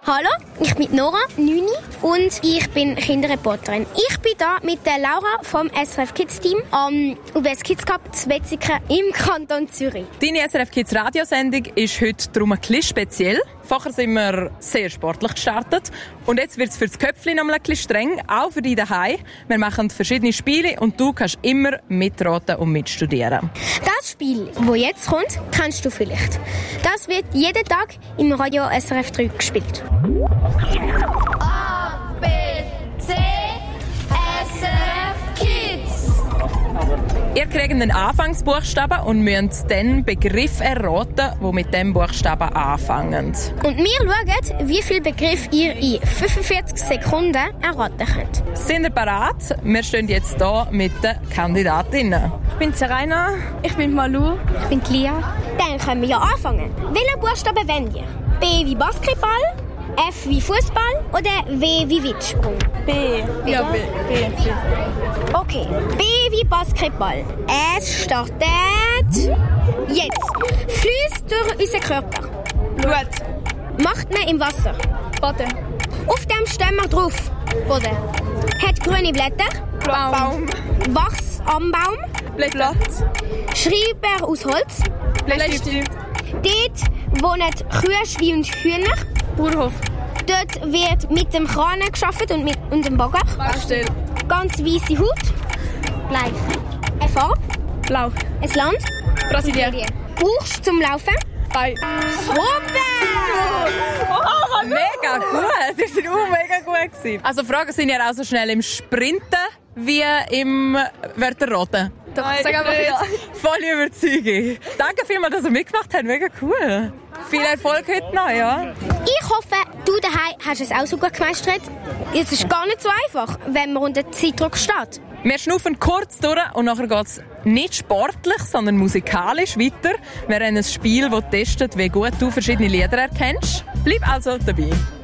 Hallo, ich bin Nora, 9 und ich bin Kinderreporterin. Ich bin da mit der Laura vom SRF Kids Team am UBS Kids Cup zu Wetzikon im Kanton Zürich. Deine SRF Kids Radiosendung ist heute darum ein bisschen speziell. Vorher sind wir sehr sportlich gestartet und jetzt wird es für das Köpfchen noch ein bisschen streng, auch für dich daheim. Wir machen verschiedene Spiele und du kannst immer mitraten und mitstudieren. Das Spiel, das jetzt kommt, kennst du vielleicht. Das wird jeden Tag im Radio SRF 3 gespielt. A, B, C, SRF Kids. Ihr kriegt einen Anfangsbuchstaben und müsst dann Begriff erraten, die mit diesem Buchstaben anfangen. Und wir schauen, wie viele Begriffe ihr in 45 Sekunden erraten könnt. Sind ihr bereit? Wir stehen jetzt hier mit den Kandidatinnen. Ich bin Serena. Ich bin Malu. Ich bin Lia. Dann können wir ja anfangen. Welchen Buchstaben wollt ihr? B wie Basketball, F wie Fußball oder W wie Weitsprung? B. Ja, B. Okay, B wie Basketball. Es startet jetzt. Fließt durch unseren Körper. Blut. Macht man im Wasser. Boden. Auf dem stehen wir drauf. Boden. Hat grüne Blätter. Baum. Wachs am Baum. Blatt. Schreiber aus Holz. Bleistift. Dort wohnen Kühe, Schweine und Hühner. Bauernhof. Dort wird mit dem Kran gearbeitet und dem Bagger. Baustelle. Ganz weisse Haut. Bleich. Eine Farbe. Blau. Ein Land. Brasilien. Brauchst du zum Laufen? Bei. Super! Mega gut! Das war mega gut gewesen. Also Fragen sind ja auch so schnell im Sprinten wie im Wörterraten. Sag einfach ja. Voll Überzeugung. Danke vielmals, dass ihr mitgemacht habt. Mega cool. Viel Erfolg heute noch, ja? Ich hoffe, du daheim hast es auch so gut gemeistert. Es ist gar nicht so einfach, wenn man unter Zeitdruck steht. Wir schnaufen kurz durch und nachher geht es nicht sportlich, sondern musikalisch weiter. Wir haben ein Spiel, das testet, wie gut du verschiedene Lieder erkennst. Bleib also dabei.